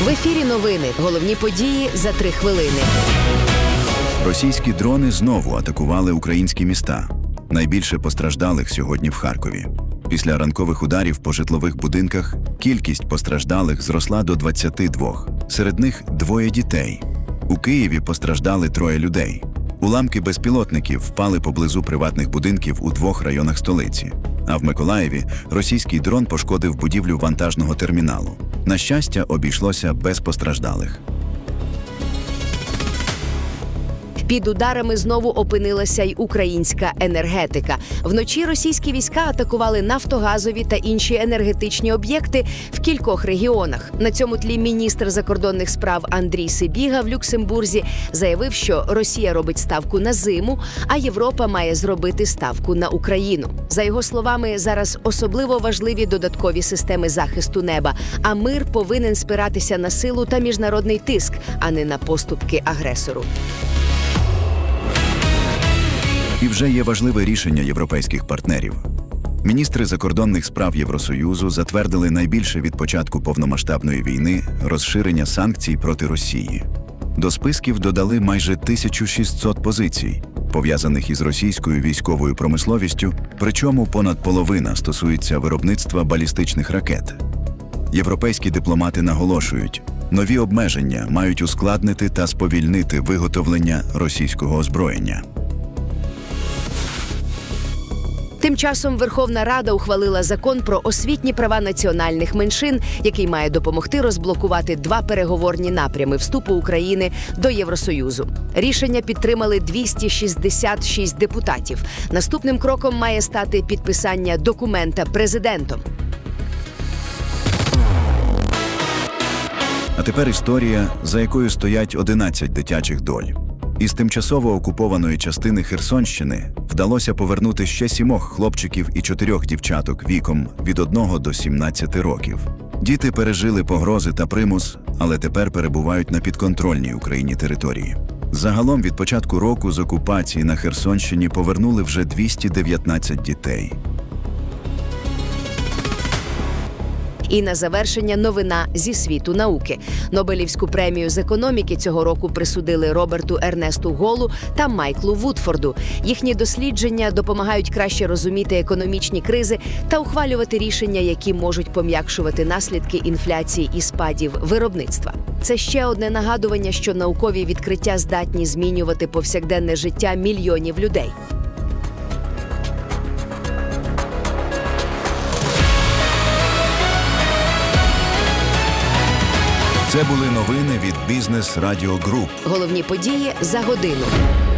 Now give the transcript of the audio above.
В ефірі новини. Головні події за 3 хвилини. Російські дрони знову атакували українські міста. Найбільше постраждалих сьогодні в Харкові. Після ранкових ударів по житлових будинках кількість постраждалих зросла до 22. Серед них 2 дітей. У Києві постраждали 3 людей. Уламки безпілотників впали поблизу приватних будинків у 2 районах столиці. А в Миколаєві російський дрон пошкодив будівлю вантажного терміналу. На щастя, обійшлося без постраждалих. Під ударами знову опинилася й українська енергетика. Вночі російські війська атакували нафтогазові та інші енергетичні об'єкти в кількох регіонах. На цьому тлі міністр закордонних справ Андрій Сибіга в Люксембурзі заявив, що Росія робить ставку на зиму, а Європа має зробити ставку на Україну. За його словами, зараз особливо важливі додаткові системи захисту неба, а мир повинен спиратися на силу та міжнародний тиск, а не на поступки агресору. І вже є важливе рішення європейських партнерів. Міністри закордонних справ Євросоюзу затвердили найбільше від початку повномасштабної війни розширення санкцій проти Росії. До списків додали майже 1600 позицій, пов'язаних із російською військовою промисловістю, причому понад половина стосується виробництва балістичних ракет. Європейські дипломати наголошують, нові обмеження мають ускладнити та сповільнити виготовлення російського озброєння. Тим часом Верховна Рада ухвалила закон про освітні права національних меншин, який має допомогти розблокувати 2 переговорні напрями вступу України до Євросоюзу. Рішення підтримали 266 депутатів. Наступним кроком має стати підписання документа президентом. А тепер історія, за якою стоять 11 дитячих доль. Із тимчасово окупованої частини Херсонщини вдалося повернути ще 7 хлопчиків і 4 дівчаток віком від 1 до 17 років. Діти пережили погрози та примус, але тепер перебувають на підконтрольній Україні території. Загалом від початку року з окупації на Херсонщині повернули вже 219 дітей. І на завершення новина зі світу науки. Нобелівську премію з економіки цього року присудили Роберту Ернесту Голу та Майклу Вудфорду. Їхні дослідження допомагають краще розуміти економічні кризи та ухвалювати рішення, які можуть пом'якшувати наслідки інфляції і спадів виробництва. Це ще одне нагадування, що наукові відкриття здатні змінювати повсякденне життя мільйонів людей. Це були новини від Business Radio Group. Головні події за годину.